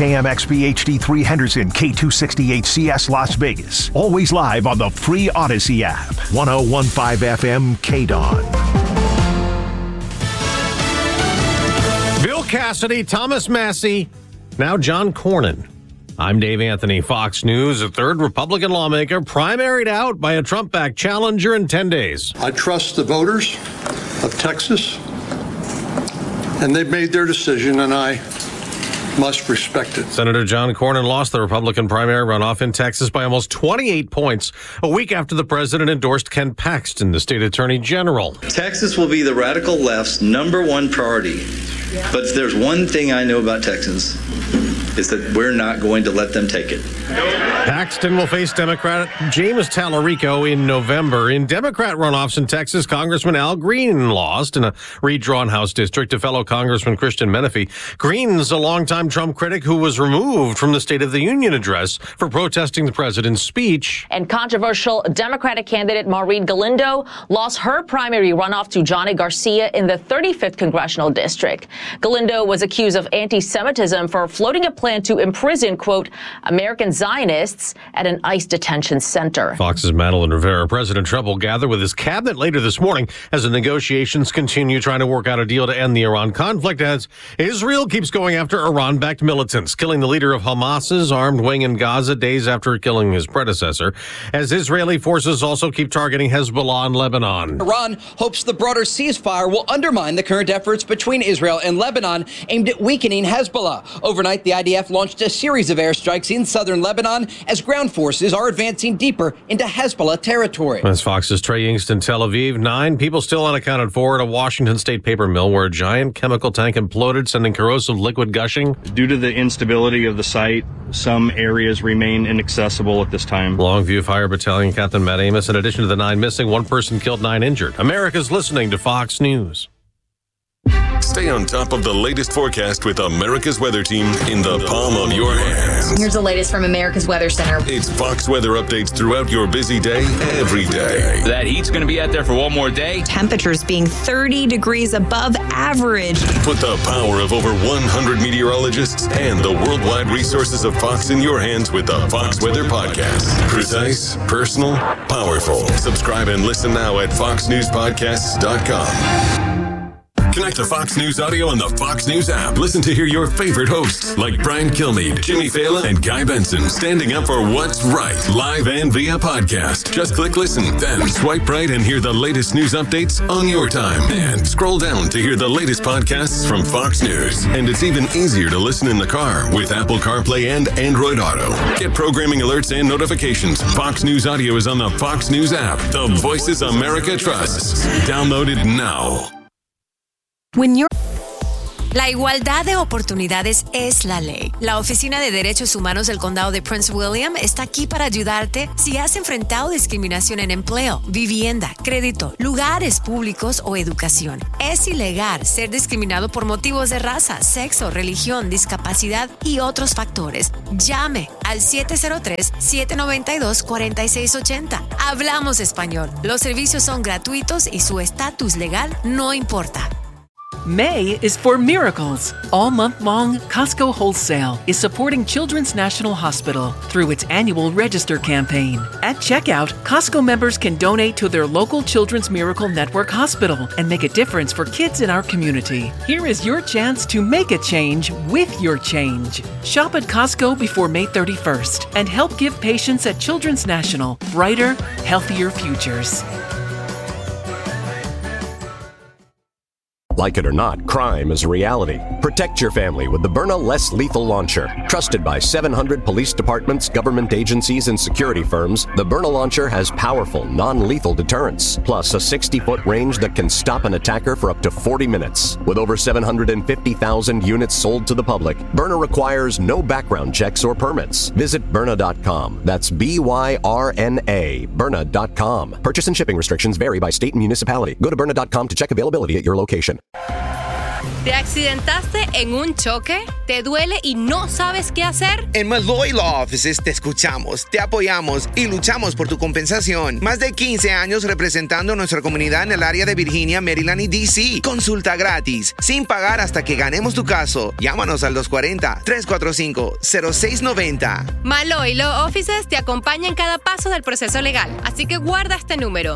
KMXB HD3 Henderson, K268CS Las Vegas. Always live on the free Odyssey app. 1015 FM KDAWN. Bill Cassidy, Thomas Massie, now John Cornyn. I'm Dave Anthony, Fox News. A third Republican lawmaker primaried out by a Trump-backed challenger in 10 days. I trust the voters of Texas, and they've made their decision, and I must respect it. Senator John Cornyn lost the Republican primary runoff in Texas by almost 28 points, a week after the president endorsed Ken Paxton, the state attorney general. Texas will be the radical left's #1 priority. But if there's one thing I know about Texans, is that we're not going to let them take it. Paxton will face Democrat James Tallarico in November. In Democrat runoffs in Texas, Congressman Al Green lost in a redrawn House district to fellow Congressman Christian Menefee. Green's a longtime Trump critic who was removed from the State of the Union address for protesting the president's speech. And controversial Democratic candidate Maureen Galindo lost her primary runoff to Johnny Garcia in the 35th Congressional District. Galindo was accused of anti-Semitism for floating a plan to imprison, quote, American Zionists at an ICE detention center. Fox's Madeline Rivera. President Trump will gather with his cabinet later this morning as the negotiations continue trying to work out a deal to end the Iran conflict as Israel keeps going after Iran-backed militants, killing the leader of Hamas's armed wing in Gaza days after killing his predecessor, as Israeli forces also keep targeting Hezbollah in Lebanon. Iran hopes the broader ceasefire will undermine the current efforts between Israel and Lebanon aimed at weakening Hezbollah. Overnight, the IDF launched a series of airstrikes in southern Lebanon as ground forces are advancing deeper into Hezbollah territory. That's Fox's Trey Yingst in Tel Aviv. 9 people still unaccounted for at a Washington State paper mill where a giant chemical tank imploded, sending corrosive liquid gushing. Due to the instability of the site, some areas remain inaccessible at this time. Longview Fire Battalion Captain Matt Amos. In addition to the 9 missing, 1 person killed, 9 injured. America's listening to Fox News. Stay on top of the latest forecast with America's Weather Team in the palm of your hands. Here's the latest from America's Weather Center. It's Fox weather updates throughout your busy day, every day. That heat's going to be out there for one more day. Temperatures being 30 degrees above average. Put the power of over 100 meteorologists and the worldwide resources of Fox in your hands with the Fox Weather Podcast. Precise, personal, powerful. Subscribe and listen now at foxnewspodcasts.com. Connect to Fox News Audio on the Fox News app. Listen to hear your favorite hosts like Brian Kilmeade, Jimmy Fallon, and Guy Benson standing up for what's right, live and via podcast. Just click listen, then swipe right and hear the latest news updates on your time. And scroll down to hear the latest podcasts from Fox News. And it's even easier to listen in the car with Apple CarPlay and Android Auto. Get programming alerts and notifications. Fox News Audio is on the Fox News app. The voices America trusts. Download it now. La igualdad de oportunidades es la ley. La Oficina de Derechos Humanos del Condado de Prince William está aquí para ayudarte si has enfrentado discriminación en empleo, vivienda, crédito, lugares públicos o educación. Es ilegal ser discriminado por motivos de raza, sexo, religión, discapacidad y otros factores. Llame al 703-792-4680. Hablamos español. Los servicios son gratuitos y su estatus legal no importa. May is for miracles. All month long, Costco Wholesale is supporting Children's National Hospital through its annual Register campaign. At checkout, Costco members can donate to their local Children's Miracle Network hospital and make a difference for kids in our community. Here is your chance to make a change with your change. Shop at Costco before May 31st and help give patients at Children's National brighter, healthier futures. Like it or not, crime is a reality. Protect your family with the Byrna Less Lethal Launcher. Trusted by 700 police departments, government agencies, and security firms, the Byrna Launcher has powerful, non-lethal deterrence, plus a 60-foot range that can stop an attacker for up to 40 minutes. With over 750,000 units sold to the public, Byrna requires no background checks or permits. Visit Byrna.com. That's B-Y-R-N-A, Byrna.com. Purchase and shipping restrictions vary by state and municipality. Go to Byrna.com to check availability at your location. ¿Te accidentaste en un choque? ¿Te duele y no sabes qué hacer? En Malloy Law Offices te escuchamos, te apoyamos y luchamos por tu compensación. Más de 15 años representando a nuestra comunidad en el área de Virginia, Maryland y D.C. Consulta gratis, sin pagar hasta que ganemos tu caso. Llámanos al 240-345-0690. Malloy Law Offices te acompaña en cada paso del proceso legal, así que guarda este número,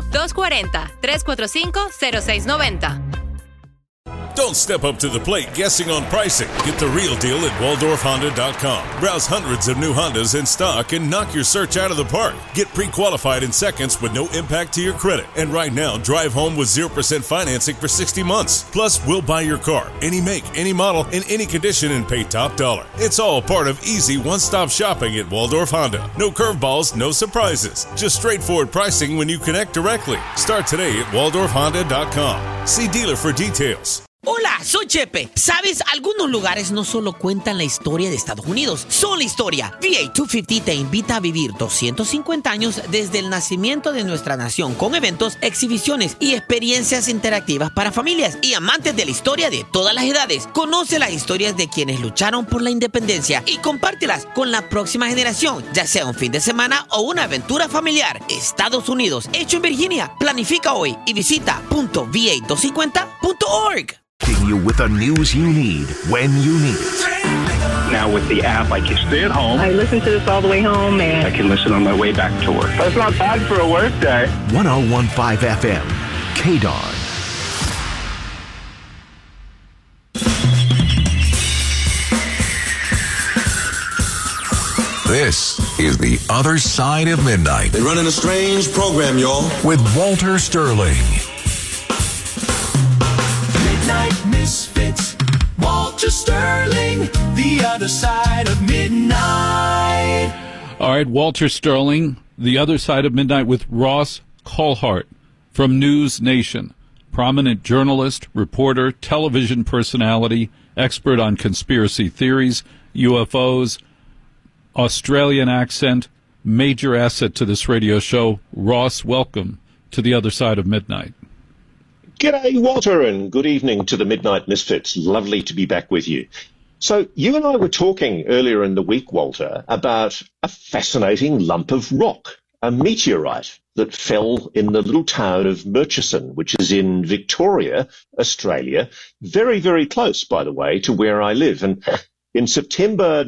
240-345-0690. Don't step up to the plate guessing on pricing. Get the real deal at WaldorfHonda.com. Browse hundreds of new Hondas in stock and knock your search out of the park. Get pre-qualified in seconds with no impact to your credit. And right now, drive home with 0% financing for 60 months. Plus, we'll buy your car, any make, any model, in any condition, and pay top dollar. It's all part of easy one-stop shopping at Waldorf Honda. No curveballs, no surprises. Just straightforward pricing when you connect directly. Start today at WaldorfHonda.com. See dealer for details. Hola, soy Chepe. ¿Sabes? Algunos lugares no solo cuentan la historia de Estados Unidos, son la historia. VA 250 te invita a vivir 250 años desde el nacimiento de nuestra nación con eventos, exhibiciones y experiencias interactivas para familias y amantes de la historia de todas las edades. Conoce las historias de quienes lucharon por la independencia y compártelas con la próxima generación, ya sea un fin de semana o una aventura familiar. Estados Unidos, hecho en Virginia. Planifica hoy y visita .va250.org. You with the news you need when you need it. Now with the app, I can stay at home. I listen to this all the way home, and I can listen on my way back to work. That's not bad for a work day. 101.5 FM, KDARN. This is The Other Side of Midnight. They're running a strange program, y'all. With Walter Sterling. Midnight Misfits, Walter Sterling, The Other Side of Midnight. All right, Walter Sterling, The Other Side of Midnight with Ross Coulthart from News Nation, prominent journalist, reporter, television personality, expert on conspiracy theories, UFOs, Australian accent, major asset to this radio show. Ross, welcome to The Other Side of Midnight. G'day, Walter, and good evening to the Midnight Misfits. Lovely to be back with you. So you and I were talking earlier in the week, Walter, about a fascinating lump of rock, a meteorite that fell in the little town of Murchison, which is in Victoria, Australia, very, very close, by the way, to where I live. And in September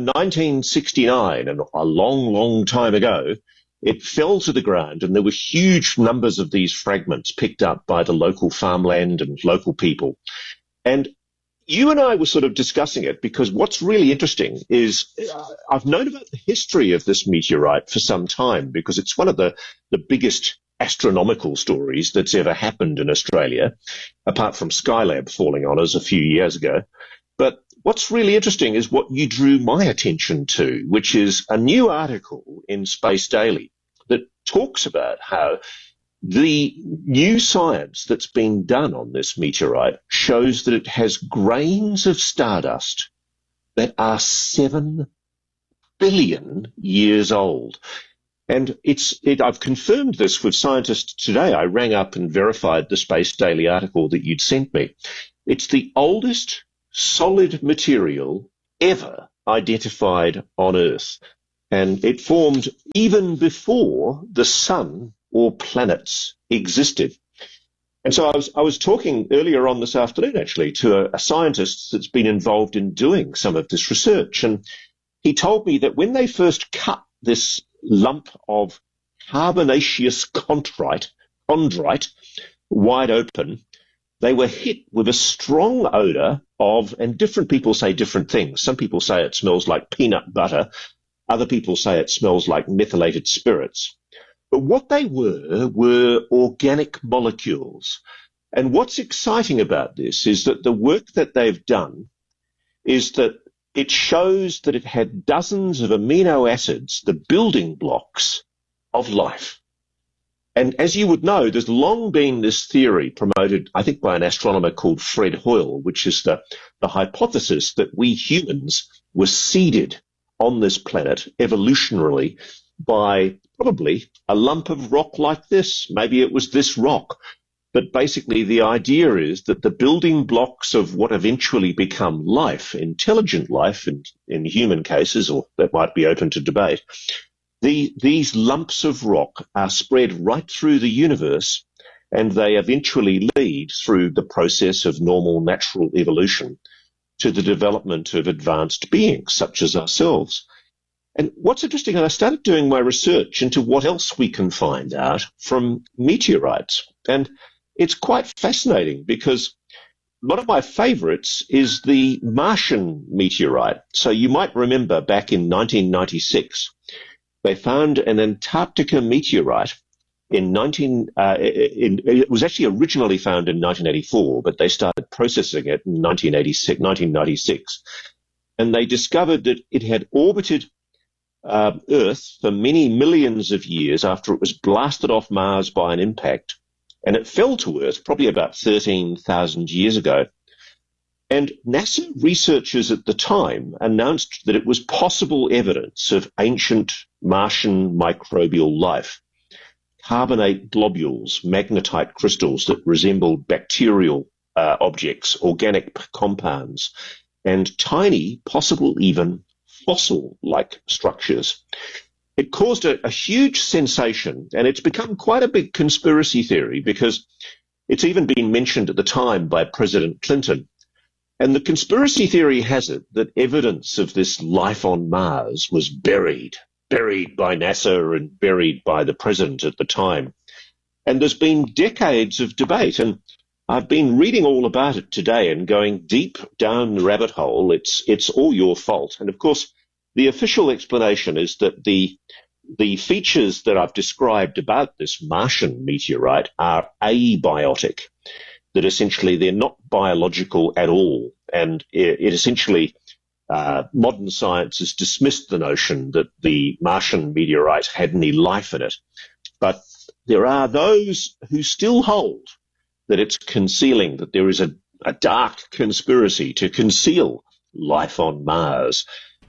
1969, and a long, long time ago, it fell to the ground, and there were huge numbers of these fragments picked up by the local farmland and local people. And you and I were sort of discussing it because what's really interesting is I've known about the history of this meteorite for some time because it's one of the biggest astronomical stories that's ever happened in Australia, apart from Skylab falling on us a few years ago. But what's really interesting is what you drew my attention to, which is a new article in Space Daily that talks about how the new science that's been done on this meteorite shows that it has grains of stardust that are 7 billion years old. And I've confirmed this with scientists today. I rang up and verified the Space Daily article that you'd sent me. It's the oldest solid material ever identified on Earth. And it formed even before the sun or planets existed. And so I was talking earlier on this afternoon, actually, to a scientist that's been involved in doing some of this research. And he told me that when they first cut this lump of carbonaceous chondrite wide open, they were hit with a strong odor of, and different people say different things. Some people say it smells like peanut butter. Other people say it smells like methylated spirits. But what they were organic molecules. And what's exciting about this is that the work that they've done is that it shows that it had dozens of amino acids, the building blocks of life. And as you would know, there's long been this theory promoted, I think, by an astronomer called Fred Hoyle, which is the hypothesis that we humans were seeded on this planet evolutionarily by probably a lump of rock like this. Maybe it was this rock. But basically, the idea is that the building blocks of what eventually become life, intelligent life in human cases, or that might be open to debate, these lumps of rock are spread right through the universe, and they eventually lead through the process of normal natural evolution to the development of advanced beings such as ourselves. And what's interesting, I started doing my research into what else we can find out from meteorites. And it's quite fascinating because one of my favorites is the Martian meteorite. So you might remember back in 1996, they found an Antarctica meteorite it was actually originally found in 1984, but they started processing it in 1996. And they discovered that it had orbited Earth for many millions of years after it was blasted off Mars by an impact. And it fell to Earth probably about 13,000 years ago. And NASA researchers at the time announced that it was possible evidence of ancient Martian microbial life. Carbonate globules, magnetite crystals that resembled bacterial objects, organic compounds, and tiny, possible even fossil-like structures. It caused a huge sensation, and it's become quite a big conspiracy theory because it's even been mentioned at the time by President Clinton. And the conspiracy theory has it that evidence of this life on Mars was buried by NASA and buried by the president at the time. And there's been decades of debate, and I've been reading all about it today and going deep down the rabbit hole. It's all your fault. And of course, the official explanation is that the features that I've described about this Martian meteorite are abiotic, that essentially they're not biological at all. And it essentially, modern science has dismissed the notion that the Martian meteorite had any life in it. But there are those who still hold that it's concealing, that there is a dark conspiracy to conceal life on Mars.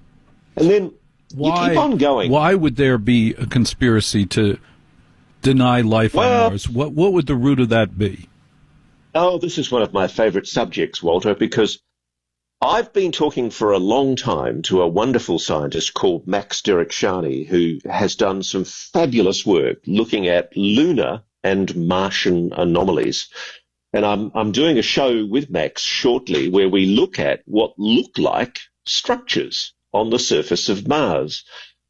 And then you keep on going. Why would there be a conspiracy to deny life on Mars? What would the root of that be? Oh, this is one of my favorite subjects, Walter, because I've been talking for a long time to a wonderful scientist called Max Derikshani, who has done some fabulous work looking at lunar and Martian anomalies. And I'm doing a show with Max shortly where we look at what look like structures on the surface of Mars.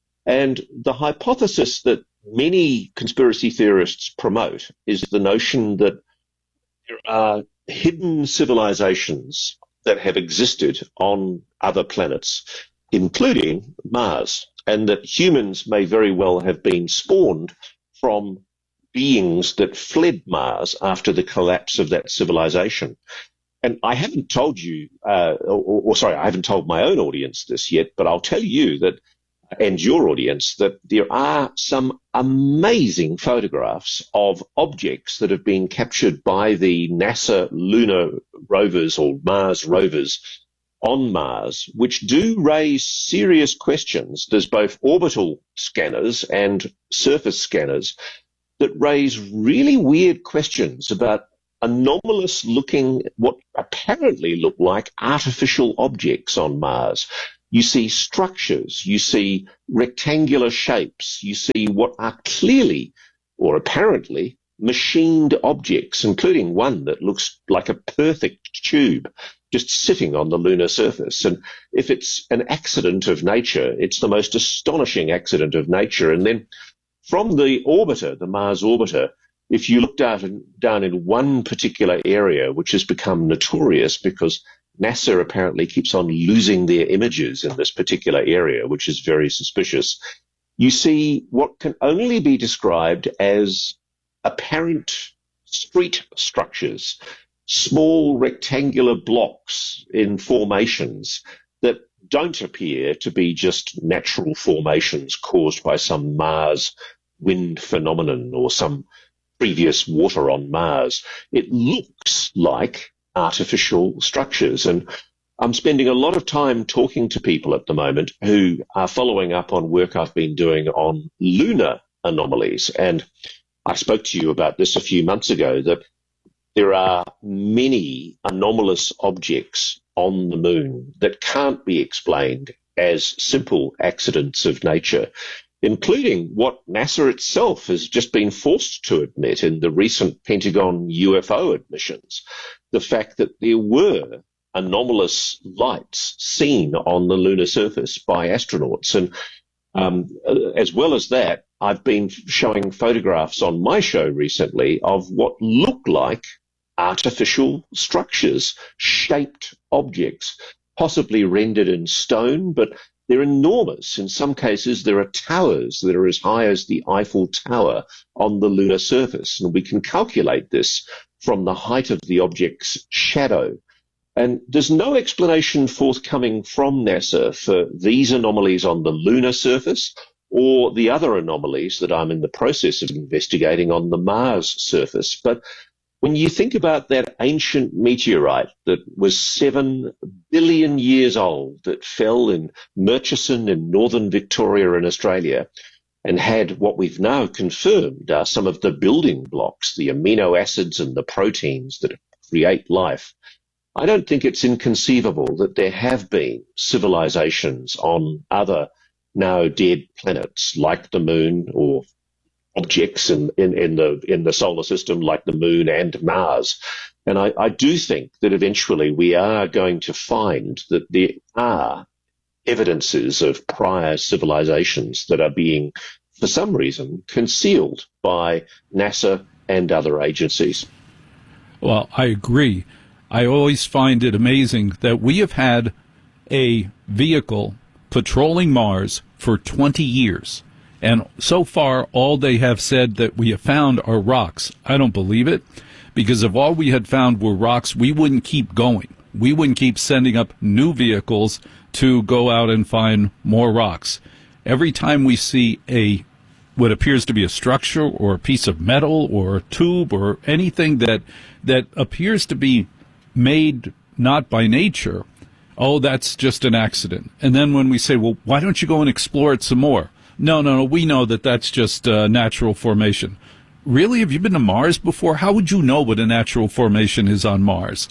And the hypothesis that many conspiracy theorists promote is the notion that there are hidden civilizations that have existed on other planets, including Mars, and that humans may very well have been spawned from beings that fled Mars after the collapse of that civilization. And I haven't told you, I haven't told my own audience this yet, but I'll tell you that, and your audience, that there are some amazing photographs of objects that have been captured by the NASA lunar rovers or Mars rovers on Mars, which do raise serious questions. There's both orbital scanners and surface scanners that raise really weird questions about anomalous looking, what apparently look like artificial objects on Mars. You see structures, you see rectangular shapes, you see what are clearly or apparently machined objects, including one that looks like a perfect tube just sitting on the lunar surface. And if it's an accident of nature, it's the most astonishing accident of nature. And then from the orbiter, the Mars orbiter, if you look down in one particular area, which has become notorious because NASA apparently keeps on losing their images in this particular area, which is very suspicious, you see what can only be described as apparent street structures, small rectangular blocks in formations that don't appear to be just natural formations caused by some Mars wind phenomenon or some previous water on Mars. It looks like artificial structures. And I'm spending a lot of time talking to people at the moment who are following up on work I've been doing on lunar anomalies. And I spoke to you about this a few months ago, that there are many anomalous objects on the moon that can't be explained as simple accidents of nature, including what NASA itself has just been forced to admit in the recent Pentagon UFO admissions, the fact that there were anomalous lights seen on the lunar surface by astronauts. And as well as that, I've been showing photographs on my show recently of what look like artificial structures, shaped objects, possibly rendered in stone, but they're enormous. In some cases, there are towers that are as high as the Eiffel Tower on the lunar surface, and we can calculate this from the height of the object's shadow. And there's no explanation forthcoming from NASA for these anomalies on the lunar surface or the other anomalies that I'm in the process of investigating on the Mars surface. But when you think about that ancient meteorite that was 7 billion years old that fell in Murchison in northern Victoria in Australia and had what we've now confirmed are some of the building blocks, the amino acids and the proteins that create life, I don't think it's inconceivable that there have been civilizations on other now dead planets like the moon, or objects in the solar system like the moon and Mars. And I do think that eventually we are going to find that there are evidences of prior civilizations that are being, for some reason, concealed by NASA and other agencies. Well, I agree. I always find it amazing that we have had a vehicle patrolling Mars for 20 years. And so far, all they have said that we have found are rocks. I don't believe it, because if all we had found were rocks, we wouldn't keep going. We wouldn't keep sending up new vehicles to go out and find more rocks. Every time we see what appears to be a structure or a piece of metal or a tube or anything that appears to be made not by nature, oh, that's just an accident. And then when we say, well, why don't you go and explore it some more? No, we know that that's just natural formation. Really? Have you been to Mars before? How would you know what a natural formation is on Mars?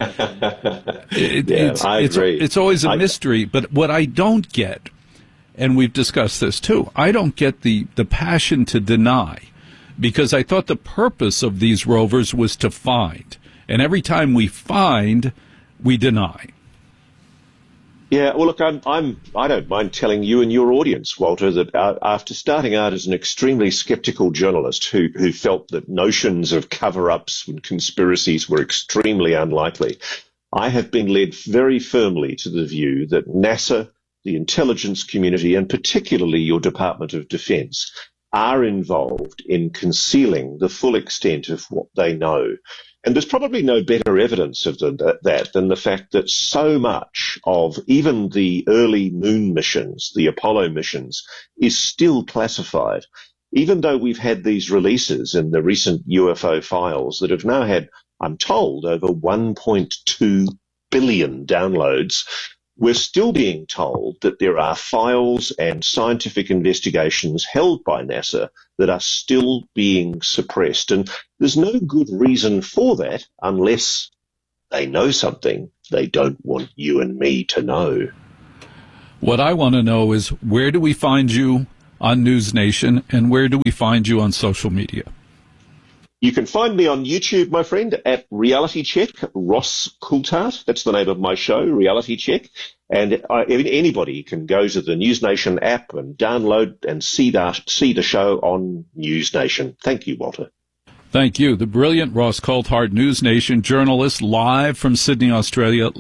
I agree. It's always a mystery. But what I don't get, and we've discussed this too, I don't get the passion to deny, because I thought the purpose of these rovers was to find. And every time we find, we deny. Yeah, well, look, I don't mind telling you and your audience, Walter, that after starting out as an extremely skeptical journalist who felt that notions of cover-ups and conspiracies were extremely unlikely, I have been led very firmly to the view that NASA, the intelligence community, and particularly your Department of Defense, are involved in concealing the full extent of what they know. And there's probably no better evidence of that than the fact that so much of even the early moon missions, the Apollo missions, is still classified. Even though we've had these releases in the recent UFO files that have now had, I'm told, over 1.2 billion downloads, we're still being told that there are files and scientific investigations held by NASA that are still being suppressed. And there's no good reason for that unless they know something they don't want you and me to know. What I want to know is, where do we find you on News Nation, and where do we find you on social media? You can find me on YouTube, my friend, at Reality Check, Ross Coulthart. That's the name of my show, Reality Check. And anybody can go to the News Nation app and download and see the show on News Nation. Thank you, Walter. Thank you. The brilliant Ross Coulthart, News Nation journalist, live from Sydney, Australia.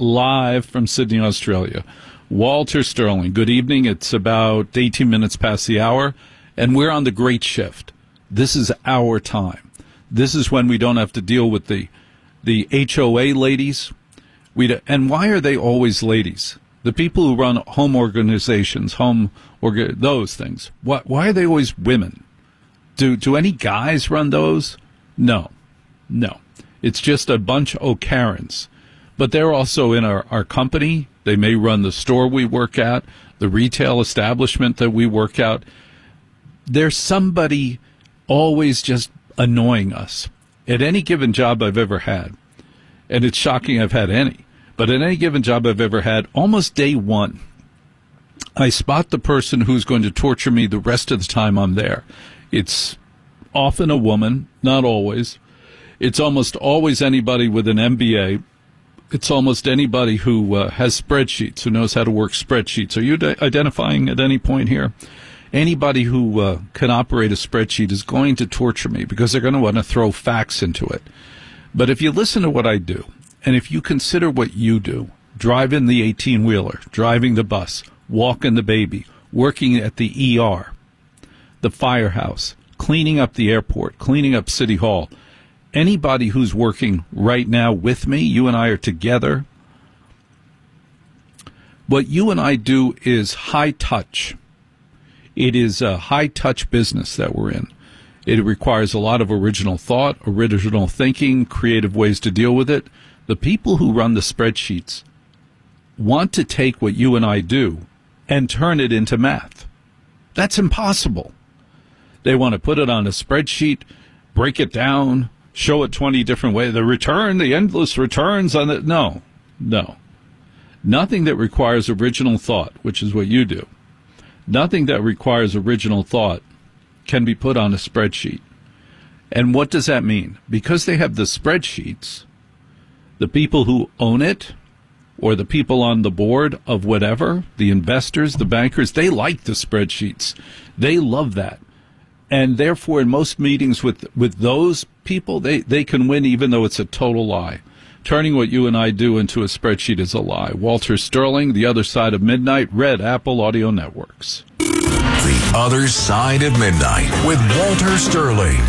Walter Sterling, good evening. It's about 18 minutes past the hour, and we're on the Great Shift. This is our time. This is when we don't have to deal with the HOA ladies. And why are they always ladies? The people who run home organizations, those things. Why are they always women? Do any guys run those? No. It's just a bunch of Karens. But they're also in our company. They may run the store we work at, the retail establishment that we work at. There's somebody always just annoying us at any given job I've ever had. and it's shocking I've had any. But in any given job I've ever had, almost day one, I spot the person who's going to torture me the rest of the time I'm there. It's often a woman, not always. It's almost always anybody with an MBA. It's almost anybody who has spreadsheets, who knows how to work spreadsheets. Are you identifying at any point here? Anybody who can operate a spreadsheet is going to torture me because they're going to want to throw facts into it. But if you listen to what I do, and if you consider what you do, driving the 18-wheeler, driving the bus, walking the baby, working at the ER, the firehouse, cleaning up the airport, cleaning up City Hall, anybody who's working right now with me, you and I are together, what you and I do is high touch. It is a high-touch business that we're in. It requires a lot of original thought, original thinking, creative ways to deal with it. The people who run the spreadsheets want to take what you and I do and turn it into math. That's impossible. They want to put it on a spreadsheet, break it down, show it 20 different ways. The return, the endless returns on it. No. Nothing that requires original thought, which is what you do. Nothing that requires original thought can be put on a spreadsheet. And what does that mean? Because they have the spreadsheets, the people who own it, or the people on the board of whatever, the investors, the bankers, they like the spreadsheets. They love that. And therefore, in most meetings with those people, they can win even though it's a total lie. Turning what you and I do into a spreadsheet is a lie. Walter Sterling, The Other Side of Midnight, Red Apple Audio Networks. The Other Side of Midnight with Walter Sterling.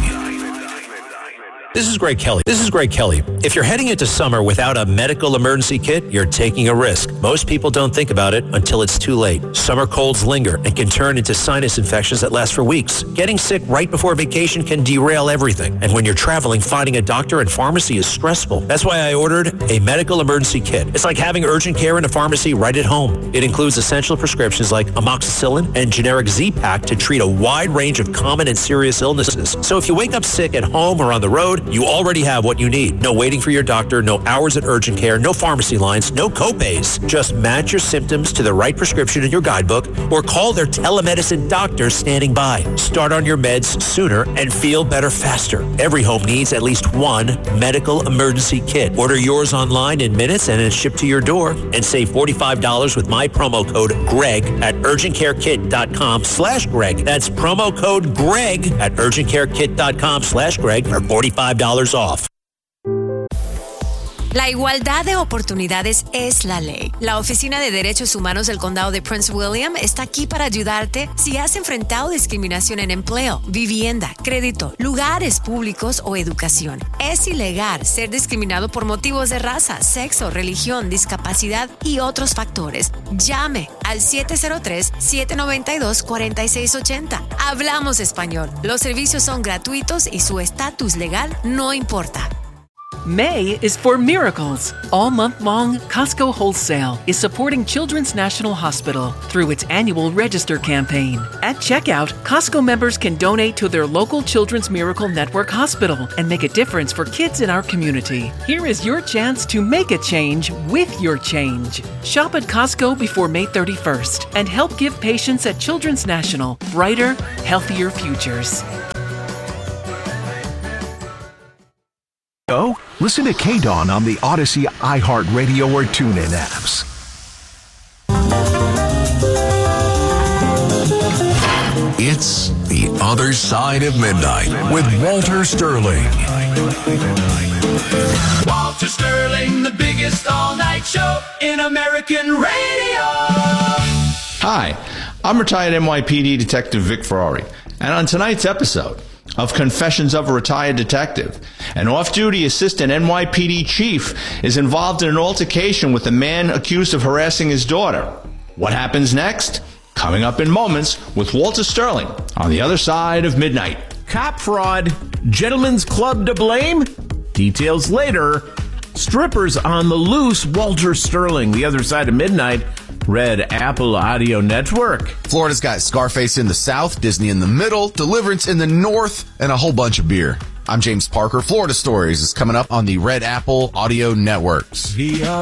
This is Greg Kelly. If you're heading into summer without a medical emergency kit, you're taking a risk. Most people don't think about it until it's too late. Summer colds linger and can turn into sinus infections that last for weeks. Getting sick right before vacation can derail everything. And when you're traveling, finding a doctor and pharmacy is stressful. That's why I ordered a medical emergency kit. It's like having urgent care in a pharmacy right at home. It includes essential prescriptions like amoxicillin and generic Z-Pak to treat a wide range of common and serious illnesses. So if you wake up sick at home or on the road, you already have what you need. No waiting for your doctor, no hours at urgent care, no pharmacy lines, no copays. Just match your symptoms to the right prescription in your guidebook or call their telemedicine doctor standing by. Start on your meds sooner and feel better faster. Every home needs at least one medical emergency kit. Order yours online in minutes and it's shipped to your door. And save $45 with my promo code GREG at urgentcarekit.com/Greg. That's promo code GREG at urgentcarekit.com/Greg for $45 off. La igualdad de oportunidades es la ley. La Oficina de Derechos Humanos del Condado de Prince William está aquí para ayudarte si has enfrentado discriminación en empleo, vivienda, crédito, lugares públicos o educación. Es ilegal ser discriminado por motivos de raza, sexo, religión, discapacidad y otros factores. Llame al 703-792-4680. Hablamos español. Los servicios son gratuitos y su estatus legal no importa. May is for miracles. All month long, Costco Wholesale is supporting Children's National Hospital through its annual Register campaign. At checkout, Costco members can donate to their local Children's Miracle Network hospital and make a difference for kids in our community. Here is your chance to make a change with your change. Shop at Costco before May 31st and help give patients at Children's National brighter, healthier futures. Listen to KDAWN on the Odyssey, iHeartRadio, or TuneIn apps. It's The Other Side of Midnight with Walter Sterling. Walter Sterling, the biggest all-night show in American radio. Hi, I'm retired NYPD Detective Vic Ferrari, and on tonight's episode of Confessions of a Retired Detective, an off-duty assistant NYPD chief is involved in an altercation with a man accused of harassing his daughter. What happens next? Coming up in moments with Walter Sterling on The Other Side of Midnight. Cop fraud, gentlemen's club to blame? Details later. Strippers on the loose, Walter Sterling, The Other Side of Midnight, Red Apple Audio Network. Florida's got Scarface in the south, Disney in the middle, Deliverance in the north, and a whole bunch of beer. I'm James Parker. Florida Stories is coming up on the Red Apple Audio Networks.